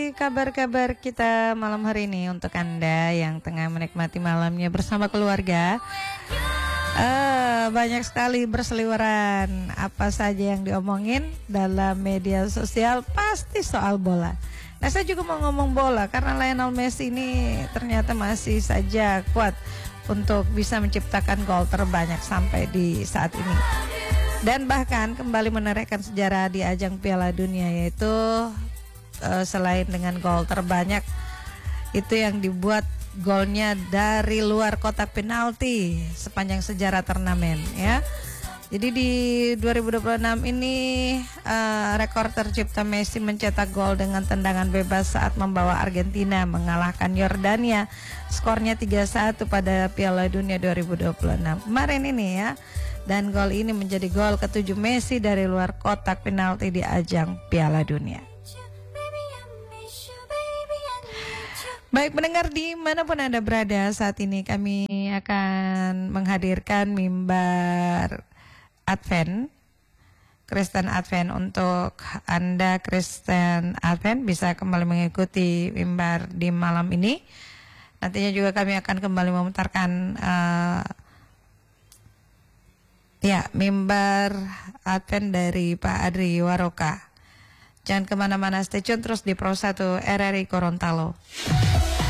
kabar-kabar kita malam hari ini untuk Anda yang tengah menikmati malamnya bersama keluarga. Banyak sekali berseliweran. Apa saja yang diomongin dalam media sosial pasti soal bola. Nah, saya juga mau ngomong bola karena Lionel Messi ini ternyata masih saja kuat untuk bisa menciptakan gol terbanyak sampai di saat ini. Dan bahkan kembali menorehkan sejarah di ajang Piala Dunia, yaitu selain dengan gol terbanyak itu yang dibuat golnya dari luar kotak penalti sepanjang sejarah turnamen ya. Jadi di 2026 ini rekor tercipta Messi mencetak gol dengan tendangan bebas saat membawa Argentina mengalahkan Yordania. Skornya 3-1 pada Piala Dunia 2026 kemarin ini ya. Dan gol ini menjadi gol ke-7 Messi dari luar kotak penalti di ajang Piala Dunia. Baik pendengar dimanapun Anda berada saat ini, kami akan menghadirkan mimbar Advent, Kristen Advent. Untuk Anda Kristen Advent bisa kembali mengikuti mimbar di malam ini. Nantinya juga kami akan kembali memutarkan mimbar Advent dari Pak Adri Waroka. Jangan kemana-mana, stay tune terus di Pro 1 RRI Gorontalo.